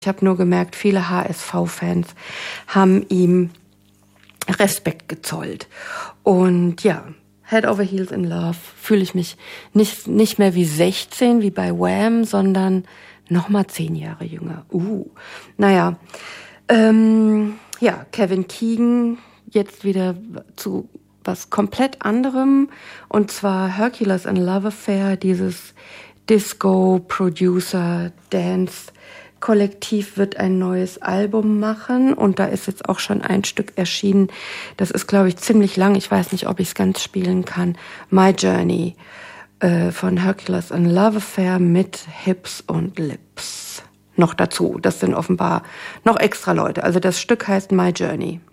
Ich habe nur gemerkt, viele HSV-Fans haben ihm Respekt gezollt. Und ja, Head Over Heels in Love fühle ich mich nicht mehr wie 16, wie bei Wham, sondern nochmal 10 Jahre jünger. Naja, ja, Kevin Keegan, jetzt wieder zu was komplett anderem, und zwar Hercules and Love Affair, dieses Disco-Producer-Dance-Kollektiv wird ein neues Album machen, und da ist jetzt auch schon ein Stück erschienen. Das ist, glaube ich, ziemlich lang. Ich weiß nicht, ob ich es ganz spielen kann. My Journey von Hercules and Love Affair mit Hips und Lips. Noch dazu. Das sind offenbar noch extra Leute. Also das Stück heißt My Journey.